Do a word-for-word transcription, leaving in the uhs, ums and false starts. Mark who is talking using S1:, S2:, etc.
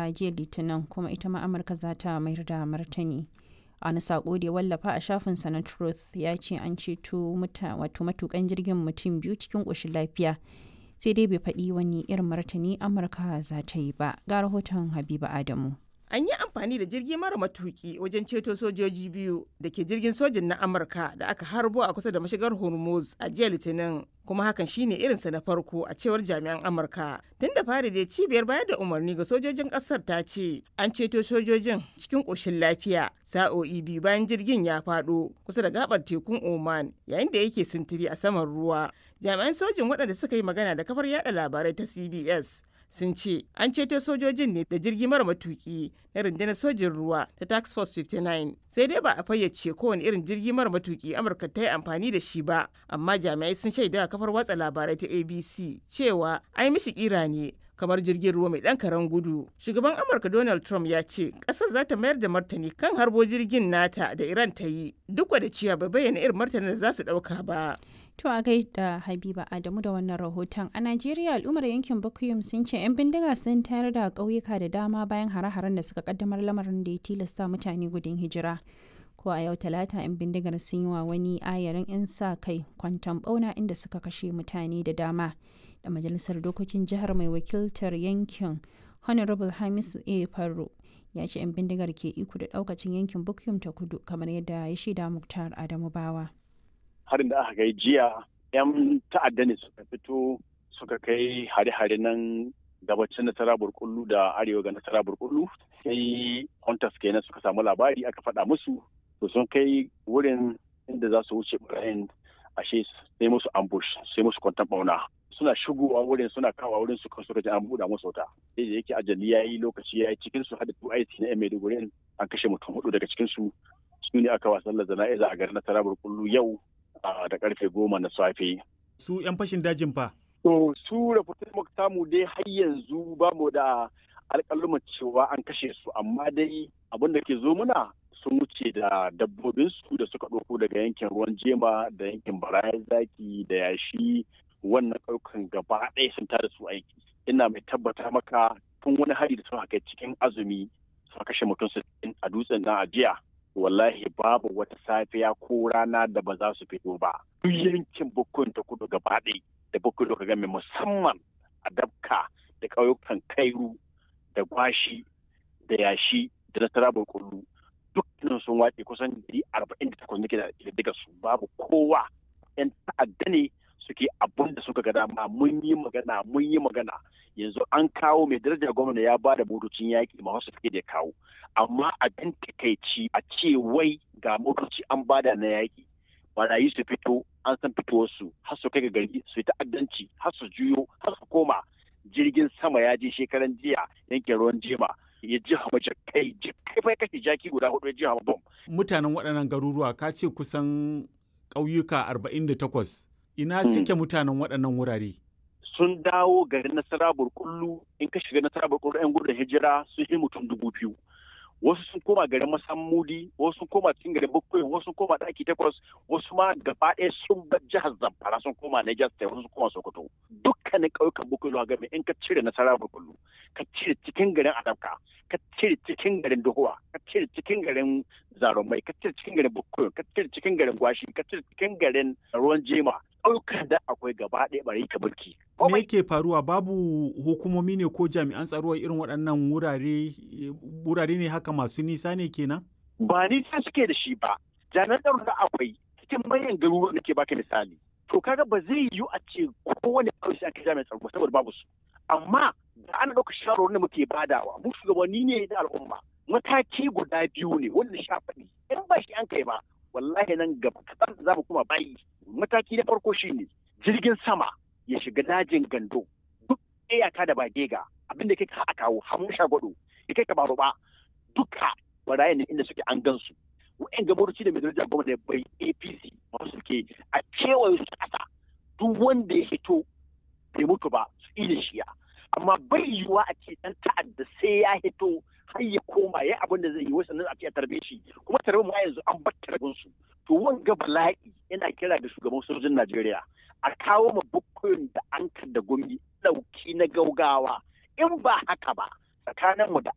S1: a jiya Litinin kuma ita ma Amurka za ta mayar da martani. A wani sako da ya wallafa a shafinsa na Truth ya ce an ceto wato matukan jirgin mutum biyu cikin ƙoshin lafiya. Sai dai bai faɗi wani irin martani Amurka za ta yi ba. Ga rahoton Habiba Adamu.
S2: An yi amfani da jirgi mara matuki wajen ceto sojoji biyu da ke jirgin sojin na Amurka da aka harbo a kusa da mashigar Hormuz a jiya Litinin, kuma hakan shine irinsa na farko a cewar jami'an Amurka. Tun da fari da cibiyar bayar da umarni ga sojojin ƙasar ta ce an ceto sojojin cikin ƙoshin lafiya sa'o'i biyu bayan jirgin ya faɗo kusa da gabar tekun Oman yayin da yake sintiri a saman ruwa. Jami'an sojin waɗanda suka yi magana da kafar yada labarai ta C B S sun ce an ceto sojojin ne da jirgi mara matuki na rundunar sojin ruwa ta task force fifty-nine, sai dai ba a fayyace kowane irin jirgi mara matuki Amurka ta yi amfani da shi ba, amma jami'ai sun shaida a kafar watsa labarai ta A B C cewa ai mishi kira ne kamar jirgin ruwa mai ɗan karen gudu. Shugaban Amurka Donald Trump ya ce ƙasar za ta mayar da martani kan harbo jirgin nata da Iran ta yi, duk da cewa bai bayyana irin martanin da za su ɗauka ba.
S1: To a gaida Habiba Adamu da wannan rahoton. A Najeriya al'ummar yankin Bukuyum sun ce 'yan bindiga sun tayar da ƙauyuka da dama bayan hare-haren da suka kaddamar, lamarin da ya tilasta mutane gudun hijira. Ko a yau Talata 'yan bindigar sun yi wa wani ayarin 'yan sa kai kwanton bauna inda suka kashe mutane da dama. Da majalisar dokokin jihar mai wakiltar yankin Honorable Hamisu A. Farro ya ce 'yan bindigar ke iko da ɗaukacin yankin Bukuyum ta kudu kamar yadda ya shaida Muktar Adamu Bawa.
S3: Harin da aka kai jiya 'yan ta'adda ne suka fito suka kai hare-hare nan gabacin nasara burkullu da arewa ga nasara burkullu, sai hunters kenan suka samu labari aka faɗa musu, to sun kai wurin inda za su wuce ɓarayin, ashe sai musu ambush sai musu kwantan ɓauna. Suna shigowa wurin suna kawo wurin su suka ji an buɗa musu wuta, sai da yake ajali ya yi lokaci ya yi cikin su hada two I C na yan Maiduguri an kashe mutum hudu daga cikin su su ne aka wasan jana'iza a garin nasara burkullu yau da karfe goma na safe.
S4: Su 'yan fashin dajin fa?
S3: To su rahoton muka samu dai har yanzu ba mu da alƙaluman cewa an kashe su, amma dai abin da ke zo muna sun wuce da dabbobinsu da suka ɗauko daga yankin ruwan jema da yankin barayan zaki da yashi, wannan ƙauyukan gaba ɗaya sun tada su aiki. Ina mai tabbata maka tun wani hari da suka kai cikin azumi suka kashe mutum sittin a dutsen nan a jiya. Wallahi babu wata safiya ko rana da ba za su fito ba. Duk yankin Bukuyum ta kudu gaba ɗaya da Bukuyum ka game musamman a Dabka da ƙauyukan Kairu da Gwashi da Yashi da Nasara Burkullu dukkanin sun wace kusan ɗari arba'in da takwas nake da daga su, babu kowa. 'Yan ta'adda ne suke abun da suka ga dama. Mun yi magana mun yi magana yanzu an kawo mai darajar gwamna ya ba da motocin yaƙi ma wasu suke da kawo, amma abin takaici a ce wai ga motoci an bada na yaƙi barayi su fito an san fitowarsu har su kai ga gari su yi ta'addanci har su juyo har su koma. Jirgin sama ya je shekaran jiya yankin ruwan jema ya ji hama jakai jakai bai kashe jaki guda hudu ya ji hama bom.
S4: Mutanen waɗannan garuruwa ka ce kusan ƙauyuka arba'in da takwas, ina suke mutanen waɗannan wurare?
S3: Sun dawo garin Nasara Burkullu. In ka shiga Nasara Burkullu 'yan gudun hijira sun yi mutum dubu biyu. Wasu sun koma garin Masammudi, wasu sun koma cikin garin Bukuyum, wasu sun koma ɗaki takwas, wasu ma gaba ɗaya sun bar jihar Zamfara sun koma Niger State, wasu sun koma Sokoto. Dukkanin ƙauyukan Bukuyum game in ka cire Nasara Burkullu, ka cire cikin garin Adabka, ka cire cikin garin Dohuwa, ka cire cikin garin Zarumai, ka cire cikin garin Bukuyum, ka cire cikin garin Gwashi, ka cire cikin garin Ruwan Jema. Ƙauyukan da akwai gaba ɗaya bari ka mulki.
S4: Me yake faruwa? Babu hukumomi ne ko jami'an tsaro a irin waɗannan wurare? Wurare ne haka masu nisa ne kenan?
S3: Ba nisa suke da shi ba. Jami'an tsaro da akwai cikin manyan garuruwan da ke baka misali. To kaga ba zai yiwu a ce kowane ƙauye sai aka jami'an tsaro saboda babu su. Amma da ana ɗauka shawarwarin da muke badawa, mu shugabanni ne da al'umma. Mataki guda biyu ne wanda sha faɗi. In ba shi an kai ba, wallahi nan gaba kaɗan za mu kuma bayi. Mataki na farko shine jirgin sama ya shiga dajin Gando, duk iyaka da Bagega, abinda kai ka kawo hamu shagwado ya kai ka baro ba duka barayin inda suke an gansu. Wa'yan gabaruci da mai daraja gwamnati da bai A P C masu suke a kewaye su ƙasa, duk wanda ya hito bai mutu ba su iya shiya. Amma bai yiwuwa a ce ɗan ta'adda sai ya hito har ya koma ya abin da zai yi wasu nan a ce a tarbe shi, kuma tarbe ma yanzu an bar tarbin su. To wanga bala'i yana kira da shugaban sojojin Najeriya a kawo ma Bukuyum da Ankar da Gumi ɗauki na gaugawa. In ba haka ba tsakaninmu da